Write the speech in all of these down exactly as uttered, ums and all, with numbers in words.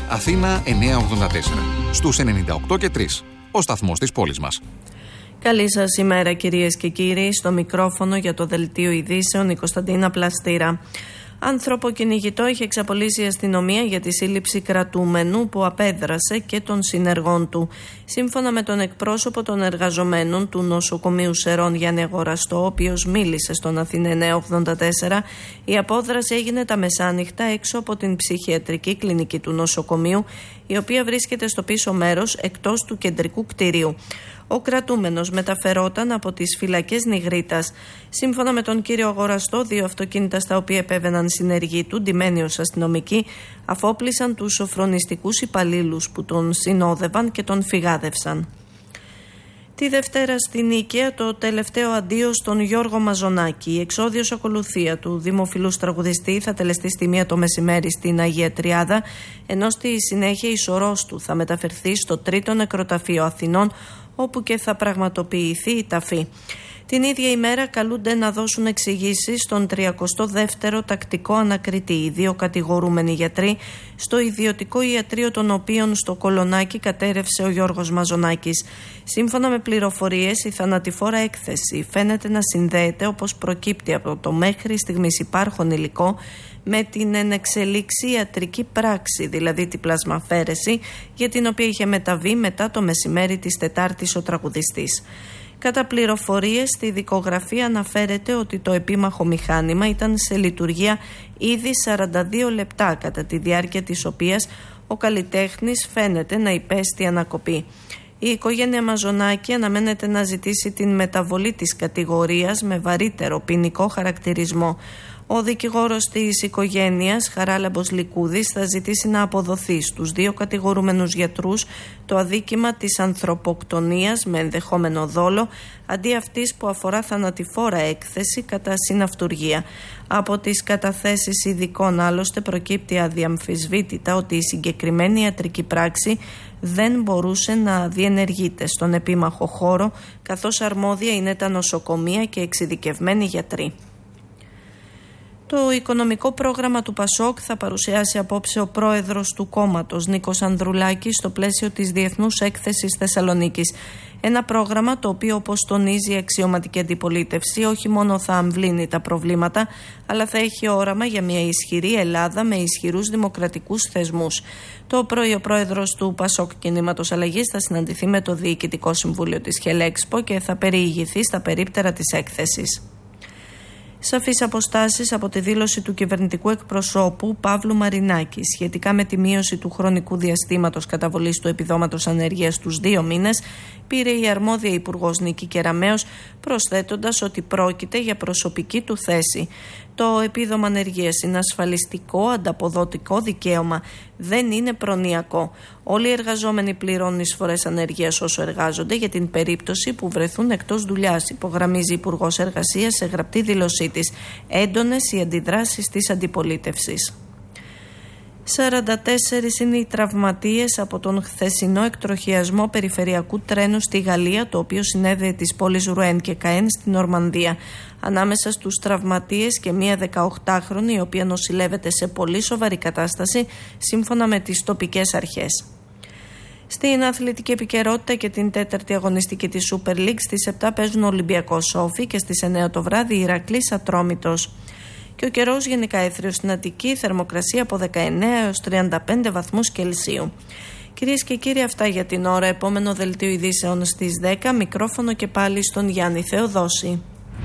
Αθήνα εννιακόσια ογδόντα τέσσερα. Στους ενενήντα οκτώ και τρία. Ο σταθμός της πόλης μας. Καλή σας ημέρα κυρίες και κύριοι. Στο μικρόφωνο για το Δελτίο Ειδήσεων η Κωνσταντίνα Πλαστήρα. Άνθρωπο κυνηγητό είχε εξαπολύσει η αστυνομία για τη σύλληψη κρατούμενου που απέδρασε και των συνεργών του. Σύμφωνα με τον εκπρόσωπο των εργαζομένων του νοσοκομείου Σερών Γιάννη Αγοραστό, ο οποίος μίλησε στον Αθήνα εννιακόσια ογδόντα τέσσερα, η απόδραση έγινε τα μεσάνυχτα έξω από την ψυχιατρική κλινική του νοσοκομείου, η οποία βρίσκεται στο πίσω μέρος εκτός του κεντρικού κτηρίου. Ο κρατούμενος μεταφερόταν από τις φυλακές Νιγρίτας. Σύμφωνα με τον κύριο Αγοραστό, δύο αυτοκίνητα στα οποία επέβαιναν συνεργοί του, ντυμένοι ως αστυνομικοί, αφόπλησαν τους σοφρονιστικούς υπαλλήλους που τον συνόδευαν και τον φυγάδευσαν. Τη Δευτέρα στην Νίκαια το τελευταίο αντίο στον Γιώργο Μαζονάκη. Η εξόδιος ακολουθία του δημοφιλούς τραγουδιστή θα τελεστεί στη μία το μεσημέρι στην Αγία Τριάδα, ενώ στη συνέχεια η σωρός του θα μεταφερθεί στο τρίτο νεκροταφείο Αθηνών, όπου και θα πραγματοποιηθεί η ταφή. Την ίδια ημέρα καλούνται να δώσουν εξηγήσεις στον τριακοστό δεύτερο τακτικό ανακριτή, οι δύο κατηγορούμενοι γιατροί, στο ιδιωτικό ιατρείο των οποίων στο Κολονάκι κατέρευσε ο Γιώργος Μαζονάκης. Σύμφωνα με πληροφορίες, η θανατηφόρα έκθεση φαίνεται να συνδέεται, όπως προκύπτει από το μέχρι στιγμής υπάρχον υλικό, με την ενεξελίξη ιατρική πράξη, δηλαδή την πλασμαφέρεση, για την οποία είχε μεταβεί μετά το μεσημέρι της Τετάρτης ο τραγουδιστής. Κατά πληροφορίες, στη δικογραφία αναφέρεται ότι το επίμαχο μηχάνημα ήταν σε λειτουργία ήδη σαράντα δύο λεπτά, κατά τη διάρκεια της οποίας ο καλλιτέχνης φαίνεται να υπέστη ανακοπή. Η οικογένεια Μαζονάκη αναμένεται να ζητήσει την μεταβολή της κατηγορίας με βαρύτερο ποινικό χαρακτηρισμό. Ο δικηγόρος της οικογένειας, Χαράλαμπος Λικούδης, θα ζητήσει να αποδοθεί στους δύο κατηγορούμενους γιατρούς το αδίκημα της ανθρωποκτονίας με ενδεχόμενο δόλο, αντί αυτής που αφορά θανατηφόρα έκθεση κατά συναυτουργία. Από τις καταθέσεις ειδικών άλλωστε προκύπτει αδιαμφισβήτητα ότι η συγκεκριμένη ιατρική πράξη δεν μπορούσε να διενεργείται στον επίμαχο χώρο, καθώς αρμόδια είναι τα νοσοκομεία και εξειδικευμένοι γιατροί. Το οικονομικό πρόγραμμα του Πασόκ θα παρουσιάσει απόψε ο πρόεδρος του κόμματος, Νίκος Ανδρουλάκης, στο πλαίσιο της Διεθνούς Έκθεσης Θεσσαλονίκης. Ένα πρόγραμμα το οποίο, όπως τονίζει η αξιωματική αντιπολίτευση, όχι μόνο θα αμβλύνει τα προβλήματα, αλλά θα έχει όραμα για μια ισχυρή Ελλάδα με ισχυρούς δημοκρατικούς θεσμούς. Το πρωί ο πρόεδρος του Πασόκ Κινήματος Αλλαγής θα συναντηθεί με το Διοικητικό Συμβούλιο της Χελέξπο και θα περιηγηθεί στα περίπτερα της έκθεσης. Σαφείς αποστάσεις από τη δήλωση του κυβερνητικού εκπροσώπου Παύλου Μαρινάκη σχετικά με τη μείωση του χρονικού διαστήματος καταβολής του επιδόματος ανεργίας στους δύο μήνες, πήρε η αρμόδια Υπουργός Νίκη Κεραμέως, προσθέτοντας ότι πρόκειται για προσωπική του θέση. Το επίδομα ανεργίας είναι ασφαλιστικό, ανταποδοτικό δικαίωμα. Δεν είναι προνοιακό. Όλοι οι εργαζόμενοι πληρώνουν εισφορές ανεργίας όσο εργάζονται για την περίπτωση που βρεθούν εκτός δουλειάς, υπογραμμίζει η Υπουργός Εργασίας σε γραπτή δήλωσή της. Έντονες οι αντιδράσεις της αντιπολίτευσης. σαράντα τέσσερις είναι οι τραυματίες από τον χθεσινό εκτροχιασμό περιφερειακού τρένου στη Γαλλία, το οποίο συνέδεε τις πόλεις Ρουέν και Καέν στην Νορμανδία. Ανάμεσα στους τραυματίες και μία δεκαοκτάχρονη, η οποία νοσηλεύεται σε πολύ σοβαρή κατάσταση, σύμφωνα με τις τοπικές αρχές. Στην αθλητική επικαιρότητα και την τέταρτη αγωνιστική της Super League, στις επτά παίζουν ο Ολυμπιακός Σόφι και στις εννέα το βράδυ η Ηρακλής Ατρόμητος. Και ο καιρός γενικά έθριος στην Αττική, θερμοκρασία από δεκαεννέα έως τριάντα πέντε βαθμούς Κελσίου. Κυρίες και κύριοι, αυτά για την ώρα. Επόμενο δελτίο ειδήσεων στις δέκα. Μικρόφωνο και πάλι στον Γιάννη Θεοδόση.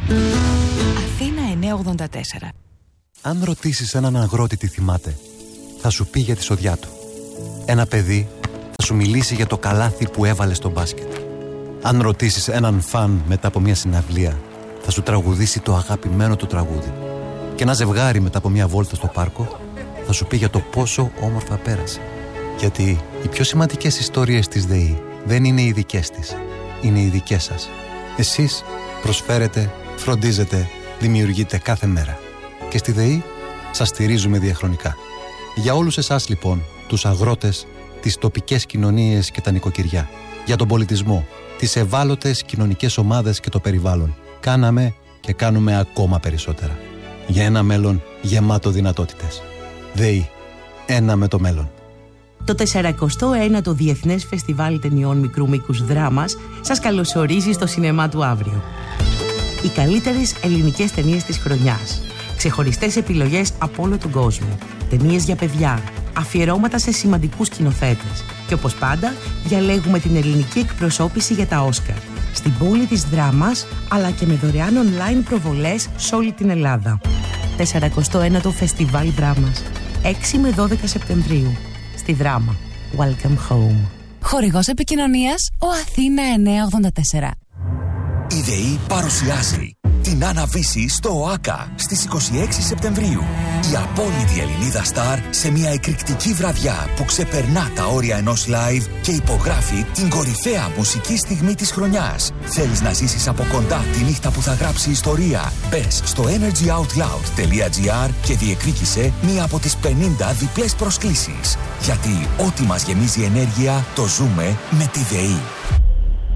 Αθήνα εννιακόσια ογδόντα τέσσερα. Αν ρωτήσεις έναν αγρότη τι θυμάται, θα σου πει για τη σοδιά του. Ένα παιδί θα σου μιλήσει για το καλάθι που έβαλε στο μπάσκετ. Αν ρωτήσεις έναν φαν μετά από μια συναυλία, θα σου τραγουδήσει το αγαπημένο του τραγούδι. Και ένα ζευγάρι μετά από μια βόλτα στο πάρκο θα σου πει για το πόσο όμορφα πέρασε. Γιατί οι πιο σημαντικές ιστορίες της ΔΕΗ δεν είναι οι δικές της, είναι οι δικές σας. Εσείς προσφέρετε, φροντίζετε, δημιουργείτε κάθε μέρα. Και στη ΔΕΗ σας στηρίζουμε διαχρονικά. Για όλους εσάς λοιπόν, τους αγρότες, τις τοπικές κοινωνίες και τα νοικοκυριά, για τον πολιτισμό, τις ευάλωτες κοινωνικές ομάδες και το περιβάλλον, κάναμε και κάνουμε ακόμα περισσότερα. Για ένα μέλλον γεμάτο δυνατότητες. ΔΕΗ. Ένα με το μέλλον. Το τεσσαρακοστό ένατο Διεθνές Φεστιβάλ Ταινιών Μικρού Μήκους Δράμας σας καλωσορίζει στο σινεμά του αύριο. Οι καλύτερες ελληνικές ταινίες της χρονιάς. Ξεχωριστές επιλογές από όλο τον κόσμο. Ταινίες για παιδιά. Αφιερώματα σε σημαντικούς σκηνοθέτες. Και όπως πάντα, διαλέγουμε την ελληνική εκπροσώπηση για τα Όσκαρ. Στην πόλη της Δράμας, αλλά και με δωρεάν online προβολές σε όλη την Ελλάδα. τεσσαρακοστό ένατο Φεστιβάλ Δράμας. έξι με δώδεκα Σεπτεμβρίου. Στη Δράμα. Welcome home. Χορηγός επικοινωνίας ο Αθήνα εννιακόσια ογδόντα τέσσερα. Η ΔΕΗ παρουσιάζει την Άννα Βύση στο ΟΑΚΑ στις είκοσι έξι Σεπτεμβρίου. Η απόλυτη Ελληνίδα στάρ σε μια εκρηκτική βραδιά που ξεπερνά τα όρια ενός live και υπογράφει την κορυφαία μουσική στιγμή της χρονιάς. Θέλεις να ζήσεις από κοντά τη νύχτα που θα γράψει ιστορία? Μπες στο energy out loud τελεία gr και διεκδίκησε μία από τις πενήντα διπλές προσκλήσεις. Γιατί ό,τι μας γεμίζει ενέργεια το ζούμε με τη ΔΕΗ.